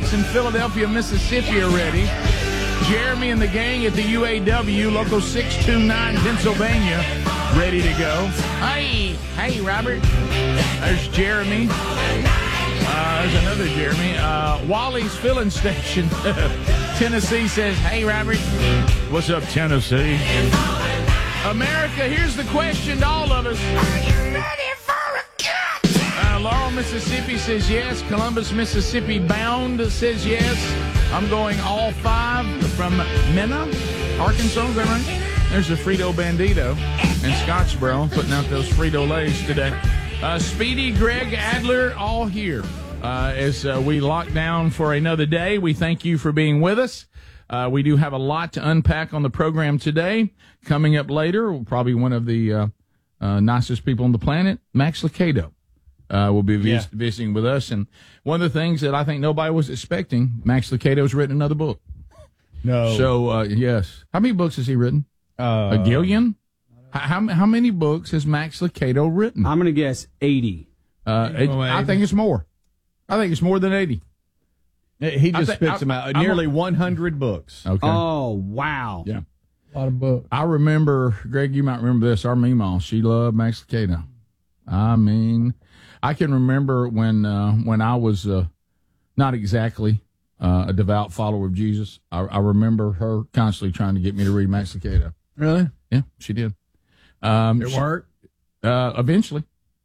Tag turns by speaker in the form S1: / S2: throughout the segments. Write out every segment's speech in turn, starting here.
S1: folks in Philadelphia, Mississippi are ready. Jeremy and the gang at the UAW, Local 629, Pennsylvania, ready to go. Hey, Robert. There's Jeremy. There's another Jeremy. Wally's filling station, Tennessee says, hey, Robert. What's up, Tennessee? America, here's the question to all of us. Are you ready for a cut? Laurel, Mississippi says yes. Columbus, Mississippi bound says yes. I'm going all 5 from Mena, Arkansas. Is that right? There's a Frito Bandito in Scottsboro putting out those Frito-Lays today. Speedy, Greg, Adler, all here as we lock down for another day. We thank you for being with us. We do have a lot to unpack on the program today. Coming up later, probably one of the nicest people on the planet, Max Lucado, will be visiting with us. And one of the things that I think nobody was expecting, Max Lucado's written another book.
S2: No.
S1: So, yes. How many books has he written? A gillion? How many books has Max Lucado written?
S3: I'm going to guess 80.
S1: I think it's more. I think it's more than 80.
S2: He just spits them out. Nearly 100 books.
S1: Okay.
S3: Oh, wow.
S1: Yeah.
S2: A lot of books.
S1: I remember, Greg, you might remember this, our Meemaw, she loved Max Lucado. I mean, I can remember when I was not exactly a devout follower of Jesus. I remember her constantly trying to get me to read Max Lucado.
S2: Really?
S1: Yeah, she did.
S2: It worked?
S1: Eventually.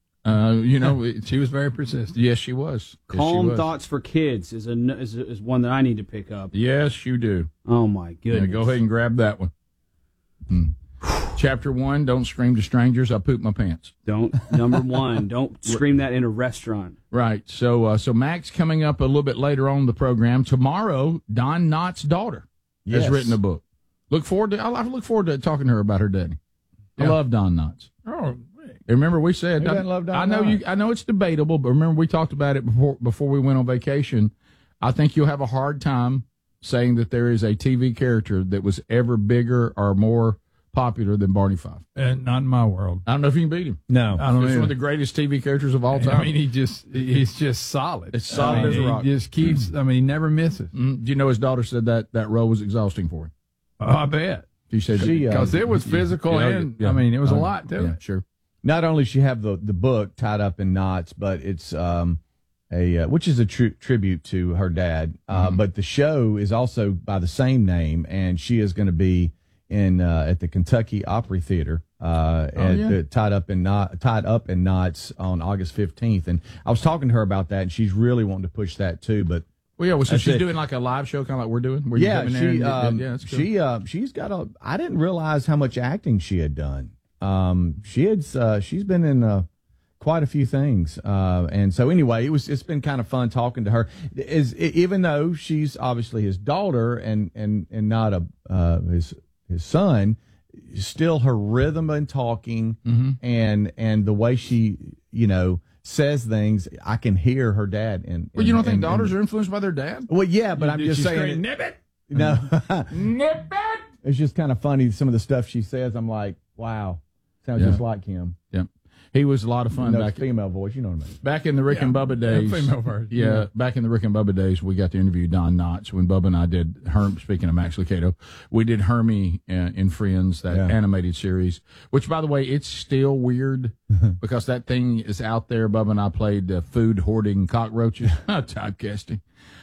S2: She was very persistent.
S1: Yes, she was.
S3: Calm Thoughts for Kids is one that I need to pick up.
S1: Yes, you do.
S3: Oh, my goodness.
S1: Yeah, go ahead and grab that one. Chapter 1, don't scream to strangers, I poop my pants.
S3: Number 1, don't scream that in a restaurant.
S1: Right. So Max coming up a little bit later on in the program. Tomorrow, Don Knott's daughter has written a book. I look forward to talking to her about her daddy. Yeah. I love Don Knotts.
S2: Oh,
S1: remember we said
S2: who doesn't love Don
S1: Knotts? I know it's debatable, but remember we talked about it before we went on vacation. I think you'll have a hard time saying that there is a TV character that was ever bigger or more popular than Barney Fife.
S2: Not in my world.
S1: I don't know if you can beat him.
S2: No.
S1: I don't know. He's one of the greatest TV characters of all time.
S2: I mean, he's just solid.
S1: It's solid as a rock.
S2: He just keeps, he never misses.
S1: Do you know his daughter said that role was exhausting for him?
S2: Oh, I bet.
S1: She said
S2: because it was physical and, it was a lot to it.
S1: Sure.
S4: Not only does she have the book tied up in knots, but it's which is a tribute to her dad. But the show is also by the same name, and she is going to be in at the Kentucky Opry Theater tied up in knots on August 15th. And I was talking to her about that, and she's really wanting to push that too. But
S1: so she's doing like a live show, kind of like we're doing.
S4: She's got I didn't realize how much acting she had done. She's been in quite a few things, and so anyway, it's been kind of fun talking to her. Even though she's obviously his daughter and not his son, still her rhythm and talking and the way she says things, I can hear her dad.
S1: Well, you don't think daughters are influenced by their dad?
S4: Well, yeah, but I'm just saying.
S2: Nip it.
S4: No,
S1: nip it.
S4: It's just kind of funny some of the stuff she says. I'm like, wow. Sounds just like him.
S1: Yeah. He was a lot of fun.
S4: Female voice, you know what I mean.
S1: Back in the Rick and Bubba days.
S2: Female version.
S1: Yeah, back in the Rick and Bubba days, we got to interview Don Knotts when Bubba and I did speaking of Max Lucado, we did Hermie in Friends, that animated series, which, by the way, it's still weird because that thing is out there. Bubba and I played food hoarding cockroaches, typecasting.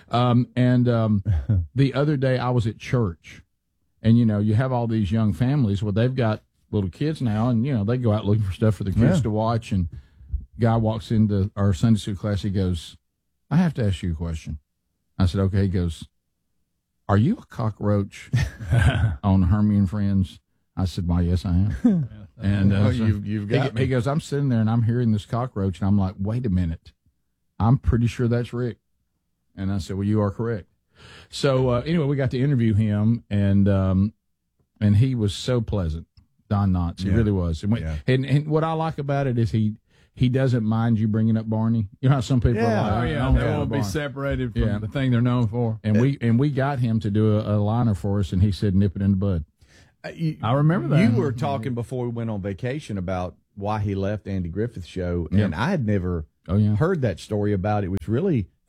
S1: The other day I was at church, and, you have all these young families. Well, they've got little kids now, and they go out looking for stuff for the kids to watch, and guy walks into our Sunday school class. He goes, I have to ask you a question. I said, okay. He goes, are you a cockroach on Hermie and Friends? I said, why, yes, I am. And
S4: you've got me.
S1: He goes, I'm sitting there and I'm hearing this cockroach, and I'm like, wait a minute, I'm pretty sure that's Rick. And I said, well, you are correct. So anyway, we got to interview him, and he was so pleasant. Don Knotts, he really was. And what I like about it is he doesn't mind you bringing up Barney. You know how some people are like,
S2: they won't be separated from the thing they're known for.
S1: And we got him to do a liner for us, and he said, nip it in the bud.
S2: I remember that.
S4: You were talking before we went on vacation about why he left Andy Griffith's show, and I had never heard that story about it. It was really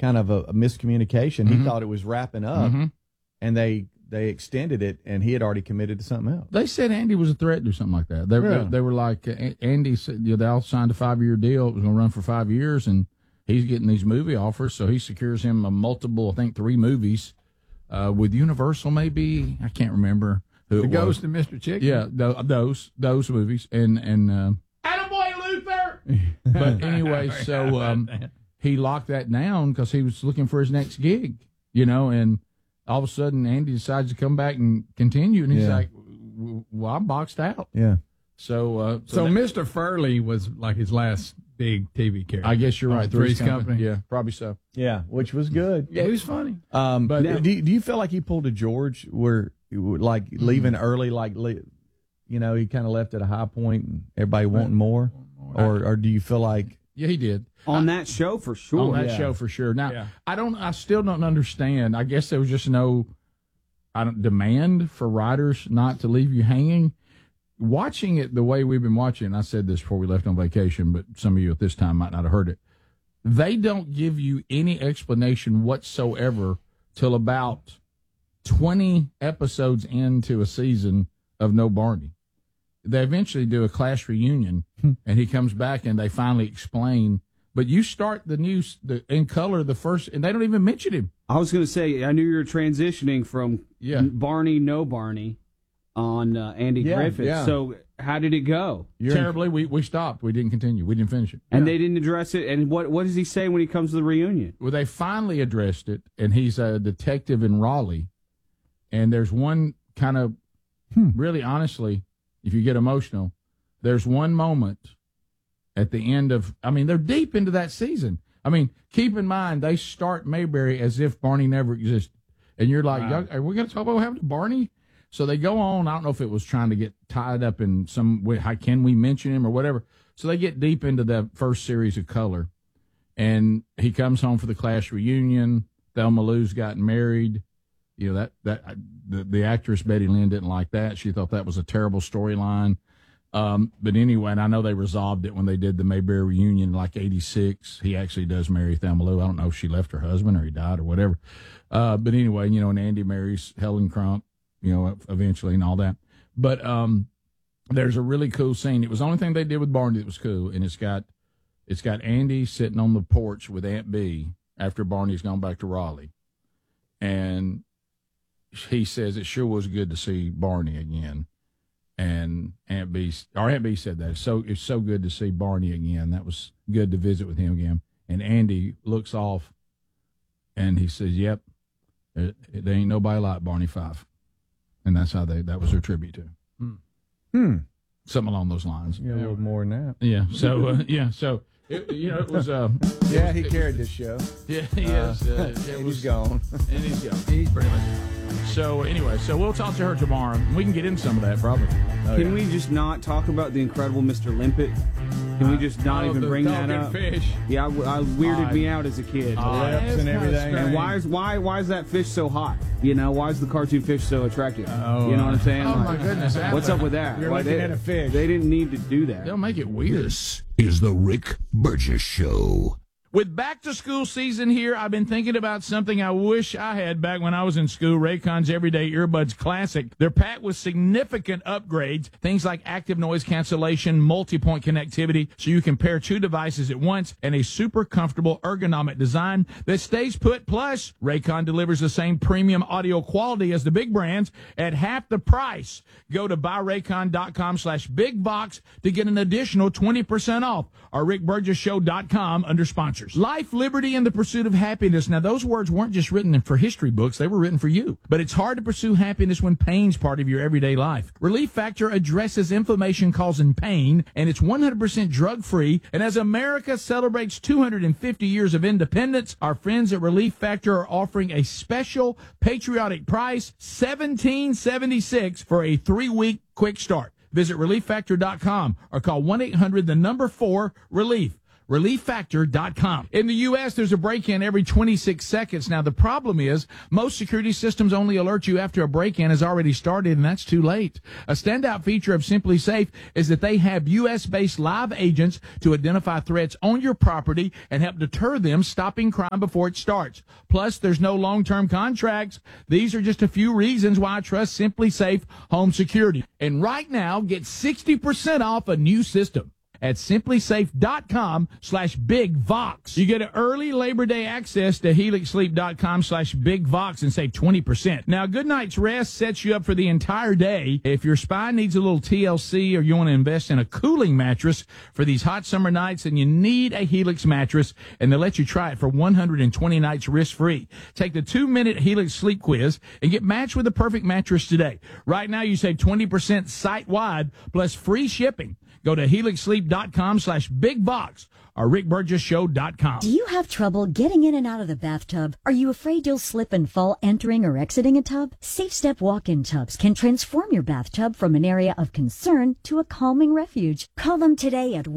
S4: kind of a miscommunication. He thought it was wrapping up, and they extended it, and he had already committed to something else.
S1: They said Andy was a threat to do something like that. They were like, Andy said, they all signed a 5-year deal. It was going to run for 5 years, and he's getting these movie offers, so he secures him a multiple, I think 3 movies with Universal, maybe. I can't remember who it was.
S2: Ghost and Mr. Chicken.
S1: Yeah, those movies, and Attaboy Luther. But anyway, so he locked that down because he was looking for his next gig, and all of a sudden Andy decides to come back and continue, and he's like, "Well, I'm boxed out."
S4: Yeah.
S2: So Mr. Furley was like his last big TV character.
S1: I guess you're right.
S2: Three's Company.
S1: Yeah, probably so.
S4: Yeah, which was good.
S2: Yeah, he was funny.
S4: But do you feel like he pulled a George where, like, leaving early, like, he kind of left at a high point and everybody wanting more? Or do you feel like...
S1: Yeah, he did.
S3: On that show, for sure.
S1: On that show, for sure. Now, I still don't understand. I guess there was just no demand for writers not to leave you hanging. Watching it the way we've been watching, and I said this before we left on vacation, but some of you at this time might not have heard it. They don't give you any explanation whatsoever till about 20 episodes into a season of No Barney. They eventually do a class reunion, and he comes back, and they finally explain. But you start in color the first, and they don't even mention him.
S3: I was going to say, I knew you were transitioning from Barney, No Barney, on Andy Griffith.
S4: Yeah.
S3: So how did it go?
S1: Terribly. We stopped. We didn't continue. We didn't finish it.
S3: And they didn't address it. And what does he say when he comes to the reunion?
S1: Well, they finally addressed it, and he's a detective in Raleigh. And there's one kind of, really honestly, if you get emotional, there's one moment at the end of, they're deep into that season. Keep in mind, they start Mayberry as if Barney never existed. And you're like, are we going to talk about what happened to Barney? So they go on. I don't know if it was trying to get tied up in some way. How can we mention him or whatever? So they get deep into the first series of Color. And he comes home for the class reunion. Thelma Lou's gotten married. The actress Betty Lynn didn't like that. She thought that was a terrible storyline. But anyway, and I know they resolved it when they did the Mayberry reunion in like 86. He actually does marry Thelma Lou. I don't know if she left her husband or he died or whatever. But anyway, and Andy marries Helen Crump, eventually and all that. But there's a really cool scene. It was the only thing they did with Barney that was cool, and it's got Andy sitting on the porch with Aunt Bee after Barney's gone back to Raleigh. And he says it sure was good to see Barney again. And Aunt Bee said that. It's so good to see Barney again. That was good to visit with him again. And Andy looks off and he says, "Yep, there ain't nobody like Barney Fife." And that's how that was their tribute to him. Something along those lines.
S4: Yeah, a little more than that.
S1: Yeah. So it was
S4: he carried this show.
S1: Yeah, he is.
S4: He's gone.
S1: And he's gone. He's pretty much. So anyway, we'll talk to her tomorrow. We can get into some of that probably.
S3: Can we just not talk about the incredible Mr. Limpet? Can we just not even bring that up?
S2: Fish.
S3: Yeah, I weirded me out as a kid.
S4: Lips and everything.
S3: And why is that fish so hot? Why is the cartoon fish so attractive? You know what I'm saying?
S1: Oh my goodness!
S3: What's up with that?
S2: You're looking at a fish.
S3: They didn't need to do that.
S1: They'll make it weird.
S5: This is the Rick Burgess Show.
S1: With back-to-school season here, I've been thinking about something I wish I had back when I was in school, Raycon's Everyday Earbuds Classic. They're packed with significant upgrades, things like active noise cancellation, multi-point connectivity, so you can pair 2 devices at once, and a super comfortable ergonomic design that stays put. Plus, Raycon delivers the same premium audio quality as the big brands at half the price. Go to buyraycon.com/bigbox to get an additional 20% off, or rickburgesshow.com under sponsors. Life, liberty, and the pursuit of happiness. Now, those words weren't just written for history books. They were written for you. But it's hard to pursue happiness when pain's part of your everyday life. Relief Factor addresses inflammation causing pain, and it's 100% drug-free. And as America celebrates 250 years of independence, our friends at Relief Factor are offering a special patriotic price, $17.76 for a 3-week quick start. Visit ReliefFactor.com or call 1-800-4-RELIEF. ReliefFactor.com. In the U.S., there's a break-in every 26 seconds. Now, the problem is most security systems only alert you after a break-in has already started, and that's too late. A standout feature of Simply Safe is that they have U.S.-based live agents to identify threats on your property and help deter them, stopping crime before it starts. Plus, there's no long-term contracts. These are just a few reasons why I trust Simply Safe Home Security. And right now, get 60% off a new system at simplysafe.com/bigvox. You get an early Labor Day access to helixsleep.com/bigvox and save 20%. Now, a good night's rest sets you up for the entire day. If your spine needs a little TLC or you want to invest in a cooling mattress for these hot summer nights, then you need a Helix mattress, and they'll let you try it for 120 nights risk-free. Take the 2-minute Helix sleep quiz and get matched with the perfect mattress today. Right now, you save 20% site-wide plus free shipping. Go to helixsleep.com/bigvox or rickburgessshow.com.
S6: Do you have trouble getting in and out of the bathtub? Are you afraid you'll slip and fall entering or exiting a tub? SafeStep walk-in tubs can transform your bathtub from an area of concern to a calming refuge. Call them today at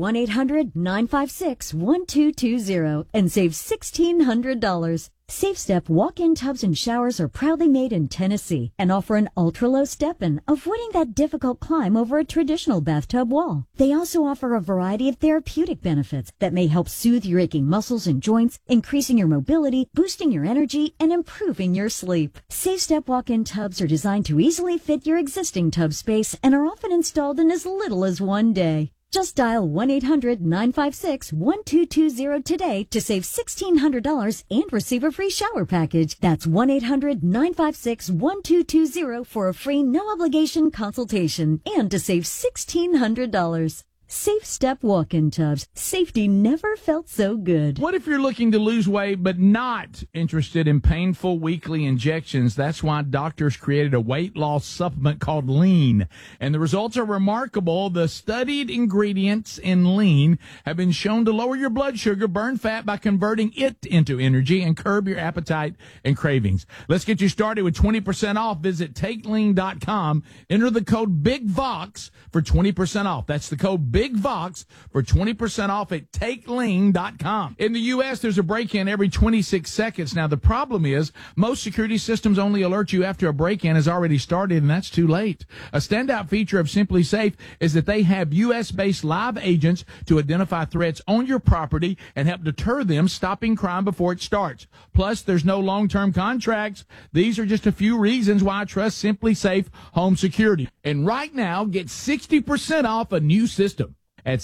S6: 1-800-956-1220 and save $1,600. SafeStep walk-in tubs and showers are proudly made in Tennessee and offer an ultra-low step-in, avoiding that difficult climb over a traditional bathtub wall. They also offer a variety of therapeutic benefits that may help soothe your aching muscles and joints, increasing your mobility, boosting your energy, and improving your sleep. SafeStep walk-in tubs are designed to easily fit your existing tub space and are often installed in as little as one day. Just dial 1-800-956-1220 today to save $1,600 and receive a free shower package. That's 1-800-956-1220 for a free no-obligation consultation and to save $1,600. SafeStep walk-in tubs. Safety never felt so good.
S1: What if you're looking to lose weight but not interested in painful weekly injections? That's why doctors created a weight loss supplement called Lean. And the results are remarkable. The studied ingredients in Lean have been shown to lower your blood sugar, burn fat by converting it into energy, and curb your appetite and cravings. Let's get you started with 20% off. Visit TakeLean.com. Enter the code BIGVOX for 20% off. That's the code BIGVOX for 20% off at TakeLean.com. In the U.S., there's a break-in every 26 seconds. Now, the problem is most security systems only alert you after a break-in has already started, and that's too late. A standout feature of Simply Safe is that they have U.S.-based live agents to identify threats on your property and help deter them, stopping crime before it starts. Plus, there's no long-term contracts. These are just a few reasons why I trust Simply Safe Home Security. And right now, get 60% off a new system at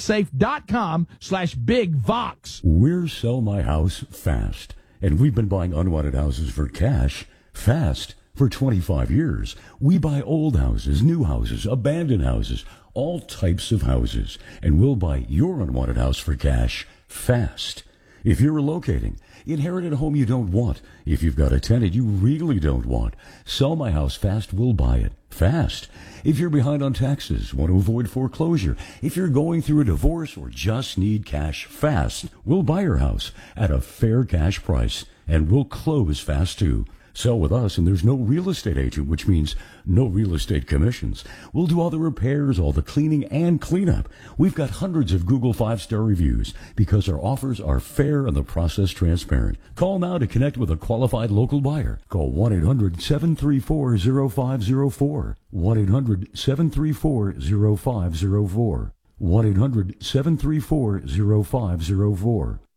S1: simplysafe.com/bigvox.
S5: We're Sell My House Fast, and we've been buying unwanted houses for cash fast for 25 years. We buy old houses, new houses, abandoned houses, all types of houses, and we'll buy your unwanted house for cash fast. If you're relocating, inherited a home you don't want, if you've got a tenant you really don't want, Sell My House Fast will buy it fast. If you're behind on taxes, want to avoid foreclosure, if you're going through a divorce or just need cash fast, we'll buy your house at a fair cash price, and we'll close fast too. Sell with us, and there's no real estate agent, which means no real estate commissions. We'll do all the repairs, all the cleaning, and cleanup. We've got hundreds of Google 5-star reviews because our offers are fair and the process transparent. Call now to connect with a qualified local buyer. Call 1-800-734-0504. 1-800-734-0504. 1-800-734-0504.